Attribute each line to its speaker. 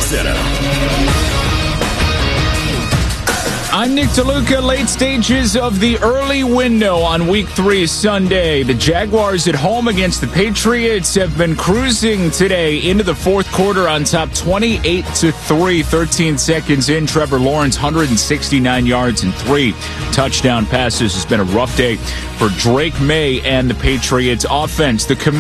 Speaker 1: Center.
Speaker 2: I'm Nick DeLuca. Late stages of the early window on Week 3 Sunday. The Jaguars at home against the Patriots have been cruising today into the fourth quarter on top 28-3. 13 seconds in, Trevor Lawrence, 169 yards and 3 touchdown passes. It's been a rough day for Drake May and the Patriots offense. The